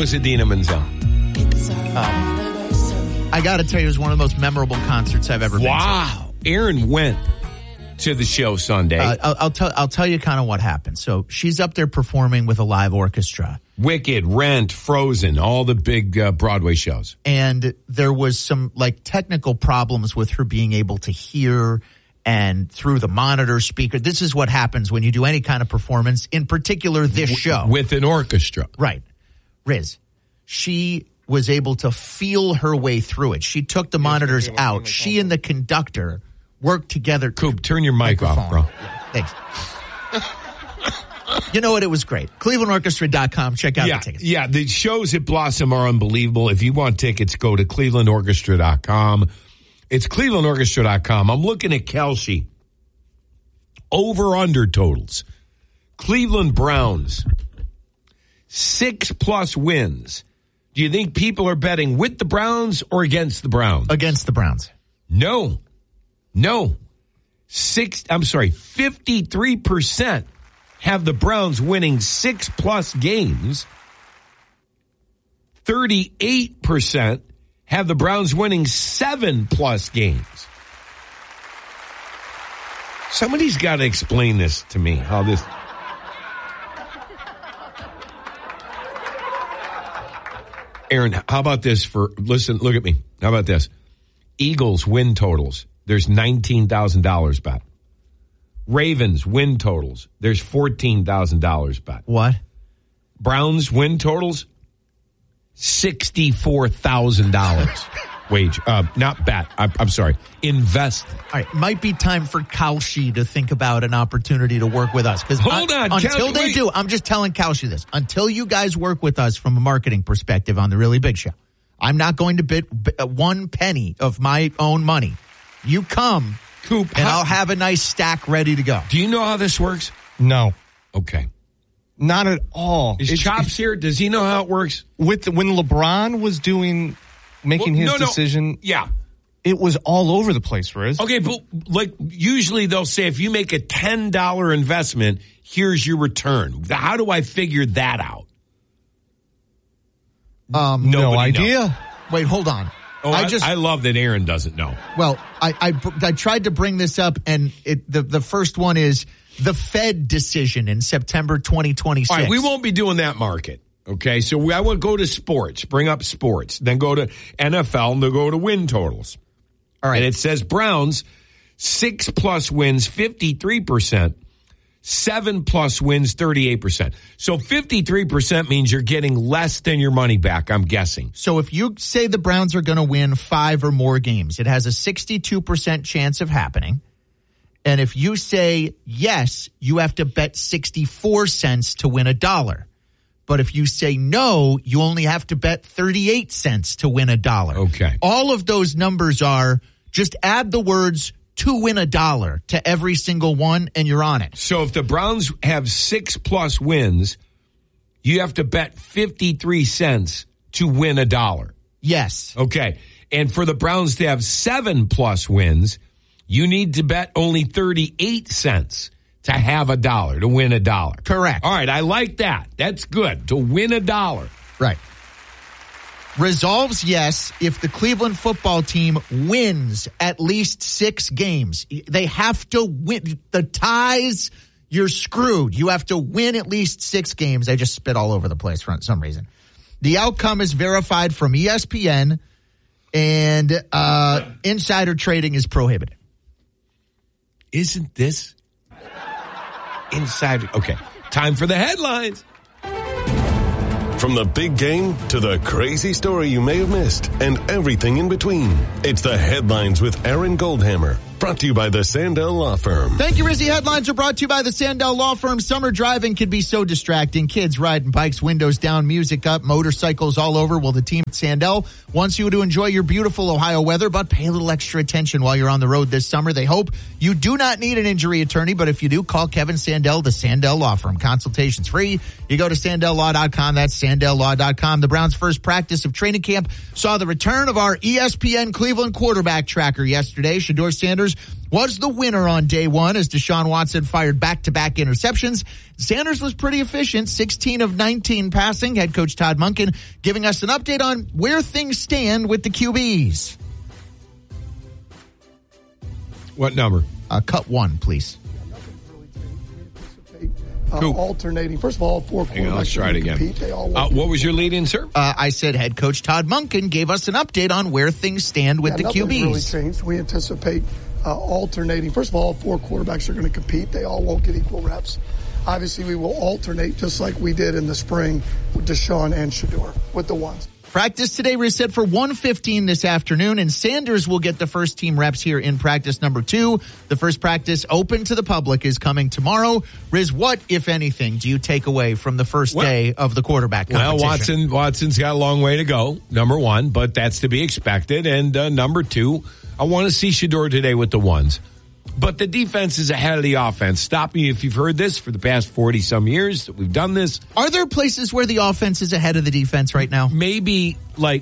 was Idina Menzel? I got to tell you, it was one of the most memorable concerts I've ever been to. Wow. Aaron went to the show Sunday. I'll tell you kind of what happened. So she's up there performing with a live orchestra. Wicked, Rent, Frozen, all the big Broadway shows. And there was some technical problems with her being able to hear and through the monitor speaker. This is what happens when you do any kind of performance, in particular this show. With an orchestra. Right. Riz, she was able to feel her way through it. She took the monitors out. She and the conductor worked together. Coop, turn your mic off, bro. Yeah, thanks. You know what? It was great. ClevelandOrchestra.com. Check out the tickets. Yeah, the shows at Blossom are unbelievable. If you want tickets, go to ClevelandOrchestra.com. It's ClevelandOrchestra.com. I'm looking at Kelce. Over-under totals. Cleveland Browns. 6+ wins. Do you think people are betting with the Browns or against the Browns? Against the Browns. No. 53% have the Browns winning 6+ games. 38% have the Browns winning 7+ games. Somebody's got to explain this to me, how this... Aaron, how about this listen, look at me. How about this? Eagles win totals. There's $19,000 bet. Ravens win totals. There's $14,000 bet. What? Browns win totals. $64,000 wage. Not bet. I'm sorry. Invest. All right. Might be time for Kalshi to think about an opportunity to work with us. Because until they do, I'm just telling Kalshi this. Until you guys work with us from a marketing perspective on the Really Big Show, I'm not going to bid 1 penny of my own money. You come, Coop, and I'll have a nice stack ready to go. Do you know how this works? No. Okay. Not at all. Is Chops here? Does he know how it works? When LeBron was making his decision, yeah, it was all over the place, Riz. Okay, but usually they'll say if you make a $10 investment, here's your return. How do I figure that out? No idea. Knows. Wait, hold on. Oh, I love that Aaron doesn't know. Well, I tried to bring this up, and the first one is the Fed decision in September 2026. All right, we won't be doing that market. Okay, so I would go to sports, bring up sports, then go to NFL, and then go to win totals. All right. And it says Browns, 6+ wins, 53%. 7+ wins, 38%. So 53% means you're getting less than your money back, I'm guessing. So if you say the Browns are going to win 5 or more games, it has a 62% chance of happening. And if you say yes, you have to bet 64 cents to win $1. But if you say no, you only have to bet 38 cents to win $1. Okay. All of those numbers are just add the words to win $1 to every single one, and you're on it. So if the Browns have 6+ wins, you have to bet 53 cents to win $1. Yes. Okay. And for the Browns to have 7+ wins, you need to bet only 38 cents to have $1, to win $1. Correct. All right, I like that. That's good. To win $1. Right. Resolves yes if the Cleveland football team wins at least 6 games. They have to win. The ties, you're screwed. You have to win at least 6 games. I just spit all over the place for some reason. The outcome is verified from ESPN, and insider trading is prohibited. Isn't this insider? Okay, time for the headlines. From the big game to the crazy story you may have missed and everything in between. It's the Headlines with Aaron Goldhammer. Brought to you by the Sandell Law Firm. Thank you, Rizzy. Headlines are brought to you by the Sandell Law Firm. Summer driving can be so distracting. Kids riding bikes, windows down, music up, motorcycles all over. Well, the team at Sandell wants you to enjoy your beautiful Ohio weather, but pay a little extra attention while you're on the road this summer. They hope you do not need an injury attorney, but if you do, call Kevin Sandell, the Sandell Law Firm. Consultation's free. You go to SandellLaw.com. That's SandellLaw.com. The Browns' first practice of training camp saw the return of our ESPN Cleveland quarterback tracker yesterday. Shedeur Sanders Sanders was the winner on day one as Deshaun Watson fired back-to-back interceptions. Sanders was pretty efficient, 16 of 19 passing. Head coach Todd Monken giving us an update on where things stand with the QBs. What number? Cut one, please. Alternating. First of all 4 quarterbacks. Let's try it again. They all what was your lead in, sir? I said head coach Todd Monken gave us an update on where things stand with the QBs. Really changed. We anticipate alternating. First of all 4 quarterbacks are going to compete. They all won't get equal reps. Obviously, we will alternate just like we did in the spring with Deshaun and Shedeur with the ones. Practice today is set for 1:15 this afternoon, and Sanders will get the first team reps here in practice number 2. The first practice open to the public is coming tomorrow. Riz, what, if anything, do you take away from the first day of the quarterback competition? Well, Watson's got a long way to go, number one, but that's to be expected. And number 2, I want to see Shedeur today with the ones. But the defense is ahead of the offense. Stop me if you've heard this for the past 40-some years that we've done this. Are there places where the offense is ahead of the defense right now? Maybe like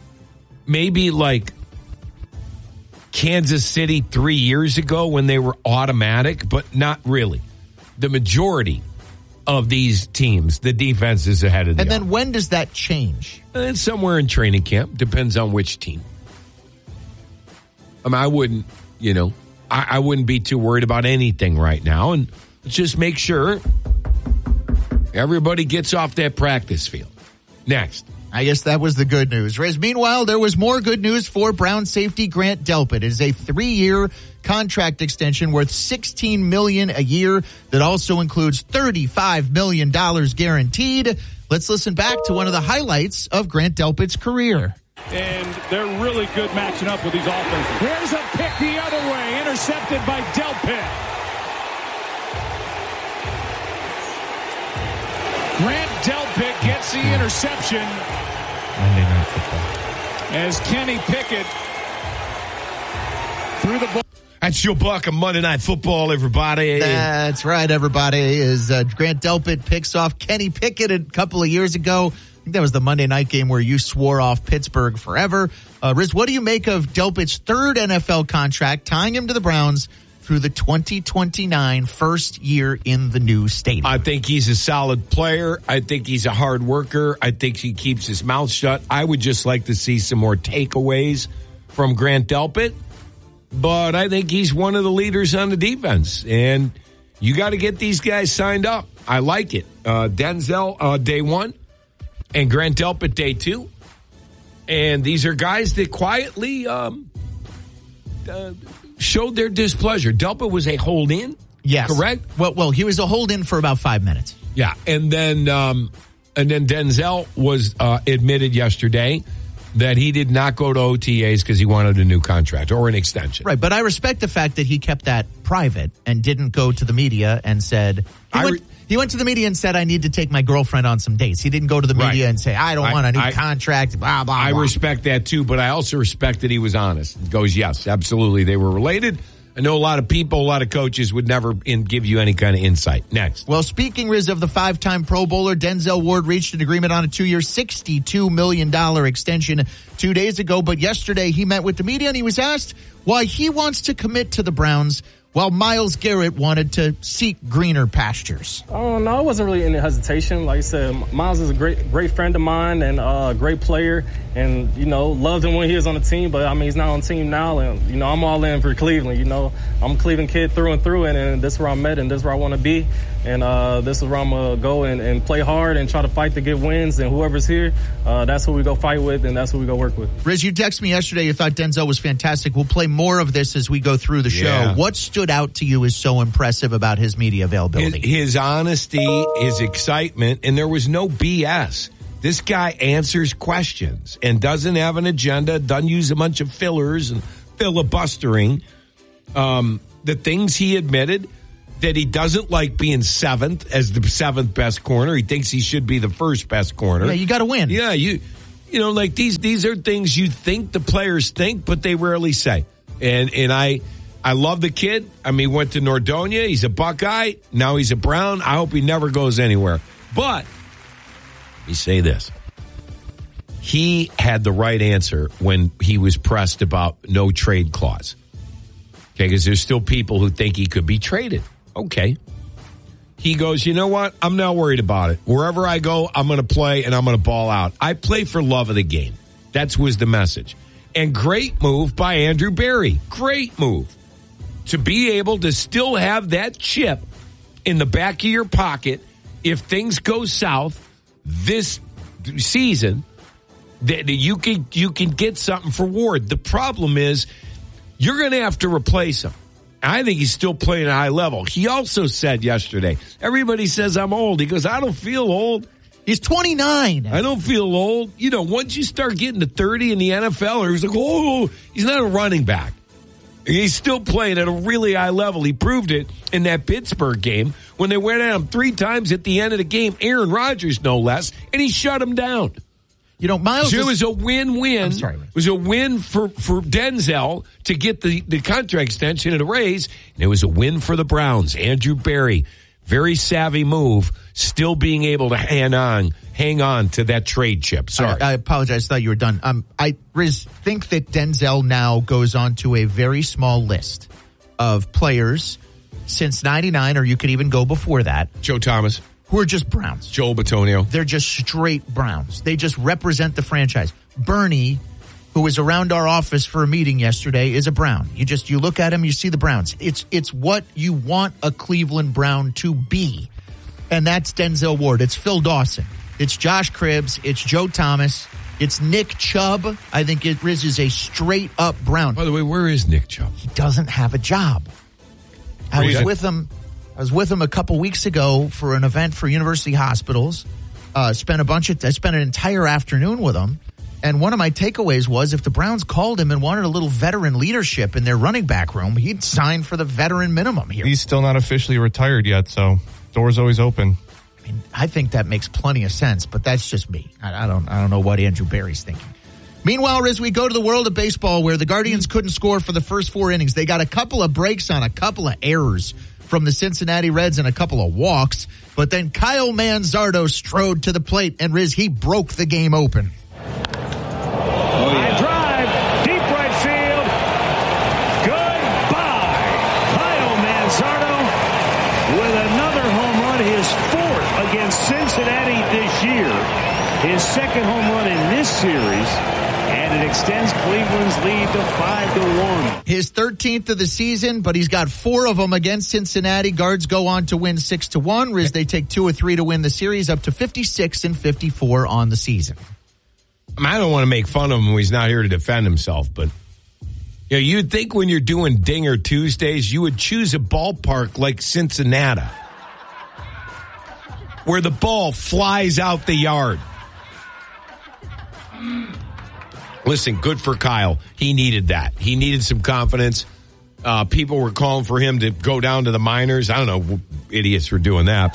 Kansas City 3 years ago when they were automatic, but not really. The majority of these teams, the defense is ahead of the offense. And then when does that change? It's somewhere in training camp. Depends on which team. I mean, I wouldn't be too worried about anything right now. And just make sure everybody gets off that practice field. Next. I guess that was the good news. Riz, meanwhile, there was more good news for Brown safety Grant Delpit. It is a 3-year contract extension worth $16 million a year that also includes $35 million guaranteed. Let's listen back to one of the highlights of Grant Delpit's career. And they're really good matching up with these offenses. Here's a pick the other way, intercepted by Delpit. Grant Delpit gets the interception. Monday Night Football. As Kenny Pickett threw the ball. That's your buck of Monday Night Football, everybody. That's right, everybody. Grant Delpit picks off Kenny Pickett a couple of years ago. I think that was the Monday night game where you swore off Pittsburgh forever. Riz, what do you make of Delpit's third NFL contract, tying him to the Browns through the 2029 first year in the new stadium? I think he's a solid player. I think he's a hard worker. I think he keeps his mouth shut. I would just like to see some more takeaways from Grant Delpit. But I think he's one of the leaders on the defense. And you got to get these guys signed up. I like it. Denzel, day 1. And Grant Delpit, day 2. And these are guys that quietly showed their displeasure. Delpit was a hold-in? Yes. Correct? Well, he was a hold-in for about 5 minutes. Yeah. And then Denzel was admitted yesterday that he did not go to OTAs because he wanted a new contract or an extension. Right, but I respect the fact that he kept that private and didn't go to the media and said... He went to the media and said, I need to take my girlfriend on some dates. He didn't go to the media and say, I don't want a new contract, blah, blah, I blah. respect that, too, but I also respect that he was honest. He goes, yes, absolutely, they were related. I know a lot of people, a lot of coaches would never give you any kind of insight. Next. Well, speaking, Riz, of the 5-time Pro Bowler, Denzel Ward reached an agreement on a 2-year, $62 million extension 2 days ago. But yesterday he met with the media and he was asked why he wants to commit to the Browns while Myles Garrett wanted to seek greener pastures. No, it wasn't really any hesitation. Like I said, Myles is a great friend of mine and a great player. And, loved him when he was on the team. But, he's not on the team now. And, I'm all in for Cleveland. I'm a Cleveland kid through and through. And this is where I'm at and this is where I want to be. And this is where I'm going to go and play hard and try to fight to get wins. And whoever's here, that's who we go fight with and that's who we go work with. Riz, you texted me yesterday. You thought Denzel was fantastic. We'll play more of this as we go through the show. What stood out to you as so impressive about his media availability? His honesty, his excitement, and there was no BS. This guy answers questions and doesn't have an agenda, doesn't use a bunch of fillers and filibustering. The things he admitted, that he doesn't like being 7th as the 7th best corner. He thinks he should be the 1st best corner. Yeah, you got to win. Yeah, like these are things you think the players think, but they rarely say. And I love the kid. He went to Nordonia. He's a Buckeye. Now he's a Brown. I hope he never goes anywhere. But let me say this. He had the right answer when he was pressed about no trade clause. Okay, because there's still people who think he could be traded. Okay. He goes, you know what? I'm not worried about it. Wherever I go, I'm going to play and I'm going to ball out. I play for love of the game. That was the message. And great move by Andrew Berry. Great move. To be able to still have that chip in the back of your pocket if things go south this season, that you can get something for Ward. The problem is you're going to have to replace him. I think he's still playing at a high level. He also said yesterday, everybody says I'm old. He goes, I don't feel old. He's 29. I don't feel old. You know, once you start getting to 30 in the NFL, he's like, oh, he's not a running back. He's still playing at a really high level. He proved it in that Pittsburgh game when they went at him 3 times at the end of the game, Aaron Rodgers no less, and he shut him down. You know, Miles. So it was a win-win. I'm sorry. It was a win for Denzel to get the contract extension and a raise, and it was a win for the Browns. Andrew Berry, very savvy move, still being able to hang on to that trade chip. Sorry. I apologize. I thought you were done. I think that Denzel now goes on to a very small list of players since 99, or you could even go before that. Joe Thomas. Who are just Browns. Joel Bitonio. They're just straight Browns. They just represent the franchise. Bernie, who was around our office for a meeting yesterday, is a Brown. You look at him, you see the Browns. It's what you want a Cleveland Brown to be. And that's Denzel Ward. It's Phil Dawson. It's Josh Cribbs. It's Joe Thomas. It's Nick Chubb. I think Riz is a straight up Brown. By the way, where is Nick Chubb? He doesn't have a job. I was with him a couple weeks ago for an event for University Hospitals. I spent an entire afternoon with him. And one of my takeaways was if the Browns called him and wanted a little veteran leadership in their running back room, he'd sign for the veteran minimum here. He's still not officially retired yet, so door's always open. I mean, I think that makes plenty of sense, but that's just me. I don't know what Andrew Berry's thinking. Meanwhile, as we go to the world of baseball, where the Guardians couldn't score for the first 4 innings, they got a couple of breaks on a couple of errors from the Cincinnati Reds and a couple of walks, but then Kyle Manzardo strode to the plate, and Riz, he broke the game open. High drive, deep right field. Goodbye. Kyle Manzardo with another home run, his 4th against Cincinnati this year, his 2nd home run in this series. And it extends Cleveland's lead to 5-1. His 13th of the season, but he's got 4 of them against Cincinnati. Guards go on to win 6-1. Riz, they take 2 or 3 to win the series, up to 56-54 on the season. I don't want to make fun of him when he's not here to defend himself, but you'd think when you're doing Dinger Tuesdays, you would choose a ballpark like Cincinnati, where the ball flies out the yard. Listen, good for Kyle. He needed that. He needed some confidence. People were calling for him to go down to the minors. I don't know what idiots were doing that,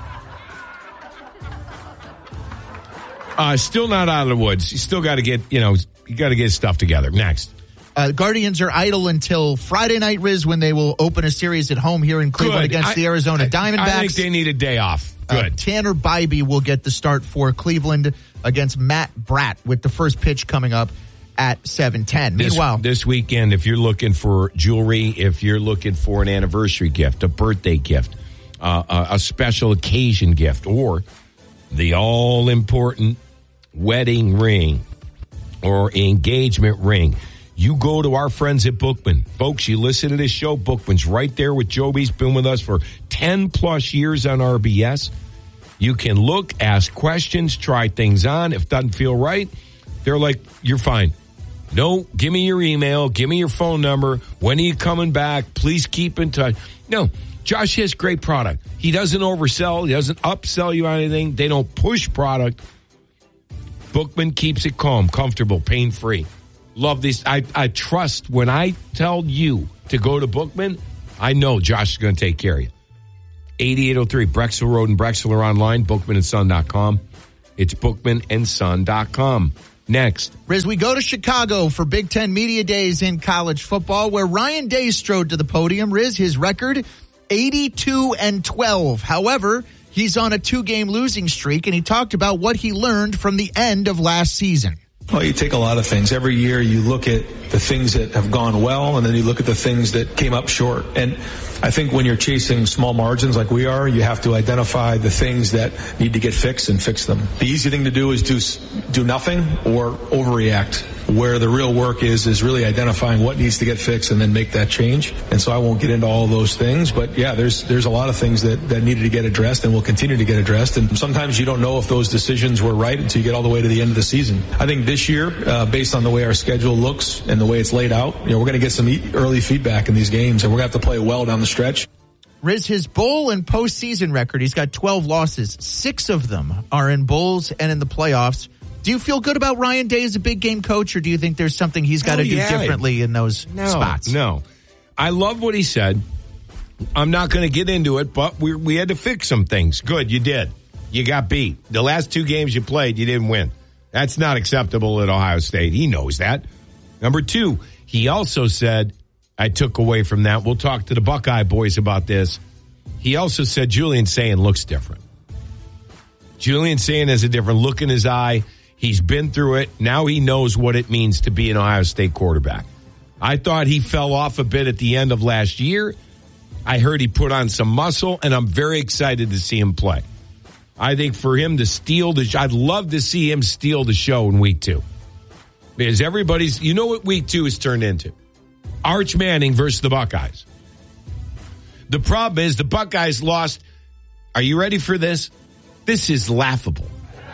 but still not out of the woods. He's still got to get, you got to get his stuff together. Next. Guardians are idle until Friday night, Riz, when they will open a series at home here in Cleveland against the Arizona Diamondbacks. I think they need a day off. Good. Tanner Bybee will get the start for Cleveland against Matt Bratt with the first pitch coming up at 7:10. Meanwhile, this weekend, if you're looking for jewelry, if you're looking for an anniversary gift, a birthday gift, a special occasion gift, or the all-important wedding ring or engagement ring, you go to our friends at Bookman. Folks, you listen to this show, Bookman's right there with Joby. He's been with us for 10-plus years on RBS. You can look, ask questions, try things on. If it doesn't feel right, they're like, you're fine. No, give me your email. Give me your phone number. When are you coming back? Please keep in touch. No, Josh has great product. He doesn't oversell. He doesn't upsell you on anything. They don't push product. Bookman keeps it calm, comfortable, pain-free. Love this. I trust when I tell you to go to Bookman, I know Josh is going to take care of you. 8803 Brexel Road in Brexel, or online, bookmanandson.com. It's bookmanandson.com. Next. Riz, we go to Chicago for Big Ten Media Days in college football, where Ryan Day strode to the podium. Riz, his record, 82-12. However, he's on a 2-game losing streak, and he talked about what he learned from the end of last season. Well, you take a lot of things. Every year you look at the things that have gone well, and then you look at the things that came up short. And I think when you're chasing small margins like we are, you have to identify the things that need to get fixed and fix them. The easy thing to do is do nothing or overreact. Where the real work is really identifying what needs to get fixed and then make that change. And so I won't get into all of those things, but yeah, there's a lot of things that needed to get addressed and will continue to get addressed. And sometimes you don't know if those decisions were right until you get all the way to the end of the season. I think this year, based on the way our schedule looks and the way it's laid out, we're going to get some early feedback in these games, and we're going to have to play well down the stretch. Riz, his bowl and postseason record, he's got 12 losses. 6 of them are in bowls and in the playoffs. Do you feel good about Ryan Day as a big game coach, or do you think there's something he's got to do differently in those spots? No. I love what he said. I'm not going to get into it, but we had to fix some things. Good, you did. You got beat. The last 2 games you played, you didn't win. That's not acceptable at Ohio State. He knows that. Number 2, he also said, I took away from that. We'll talk to the Buckeye boys about this. He also said Julian Sayin looks different. Julian Sayin has a different look in his eye. He's been through it. Now he knows what it means to be an Ohio State quarterback. I thought he fell off a bit at the end of last year. I heard he put on some muscle, and I'm very excited to see him play. I think for him to steal I'd love to see him steal the show in week 2. Because you know what week 2 has turned into? Arch Manning versus the Buckeyes. The problem is the Buckeyes lost. Are you ready for this? This is laughable.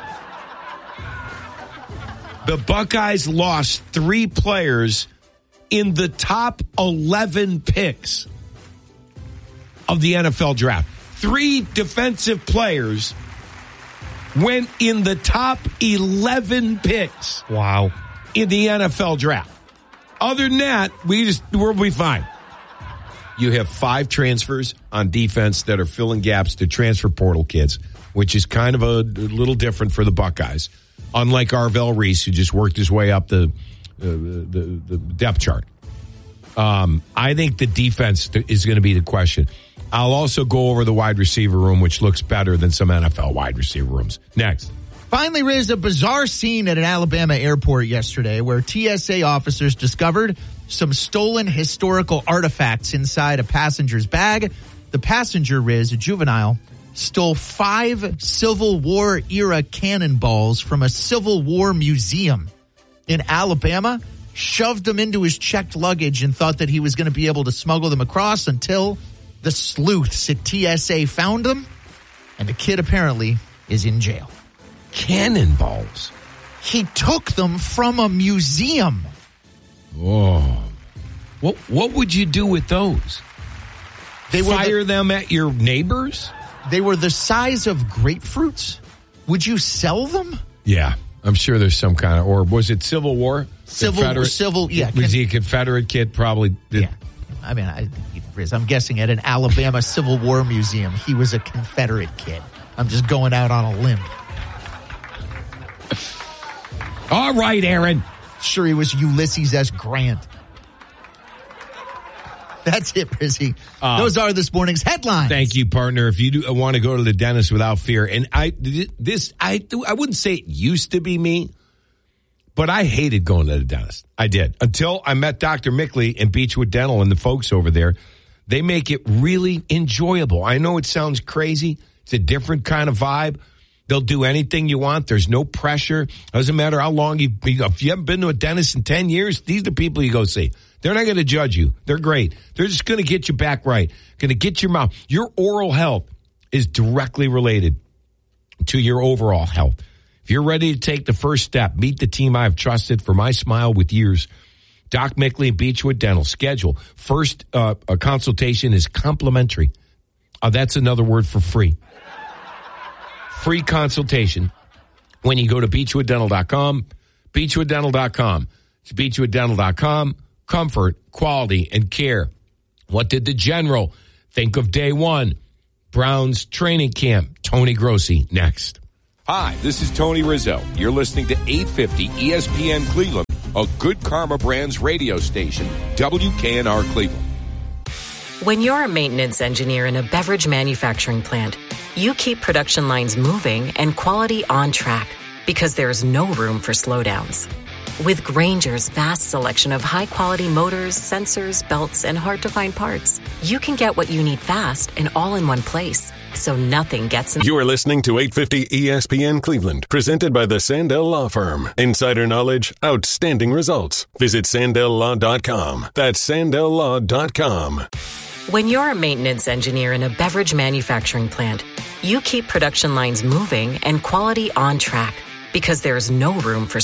The Buckeyes lost 3 players in the top 11 picks of the NFL draft. 3 defensive players went in the top 11 picks. Wow. In the NFL draft. Other than that, we'll be fine. You have 5 transfers on defense that are filling gaps to transfer portal kids, which is kind of a little different for the Buckeyes. Unlike Arvell Reese, who just worked his way up the depth chart. I think the defense is going to be the question. I'll also go over the wide receiver room, which looks better than some NFL wide receiver rooms. Next. Finally, Riz, a bizarre scene at an Alabama airport yesterday where TSA officers discovered some stolen historical artifacts inside a passenger's bag. The passenger, Riz, a juvenile, stole 5 Civil War era cannonballs from a Civil War museum in Alabama, shoved them into his checked luggage and thought that he was going to be able to smuggle them across until the sleuths at TSA found them, and the kid apparently is in jail. Cannonballs? He took them from a museum. Oh. What would you do with those? Fire them at your neighbors? They were the size of grapefruits. Would you sell them? Yeah, I'm sure there's some kind of, or was it Civil War? Civil, yeah. Was he a Confederate kid? Probably. Yeah. I mean, I'm guessing at an Alabama Civil War museum, he was a Confederate kid. I'm just going out on a limb. All right, Aaron. Sure, he was Ulysses S. Grant. That's it, Brizzy. Those are this morning's headlines. Thank you, partner. If you do want to go to the dentist without fear, and I wouldn't say it used to be me, but I hated going to the dentist. I did until I met Dr. Mickley and Beechwood Dental and the folks over there. They make it really enjoyable. I know it sounds crazy. It's a different kind of vibe. They'll do anything you want. There's no pressure. Doesn't matter how long if you haven't been to a dentist in 10 years, these are the people you go see. They're not going to judge you. They're great. They're just going to get you back right. Going to get your mouth. Your oral health is directly related to your overall health. If you're ready to take the first step, meet the team I've trusted for my smile with years. Doc Mickley and Beechwood Dental. Schedule. First a consultation is complimentary. That's another word for free. Free consultation when you go to beechwooddental.com. Beechwooddental.com. It's beechwooddental.com. Comfort, quality, and care. What did the general think of day one? Browns training camp. Tony Grossi next. Hi, this is Tony Rizzo. You're listening to 850 ESPN Cleveland, a Good Karma Brands radio station, WKNR Cleveland. When you're a maintenance engineer in a beverage manufacturing plant, you keep production lines moving and quality on track because there's no room for slowdowns. With Grainger's vast selection of high-quality motors, sensors, belts, and hard-to-find parts, you can get what you need fast and all in one place, so nothing gets in. You are listening to 850 ESPN Cleveland, presented by the Sandell Law Firm. Insider knowledge, outstanding results. Visit SandellLaw.com. That's SandellLaw.com. When you're a maintenance engineer in a beverage manufacturing plant, you keep production lines moving and quality on track because there's no room for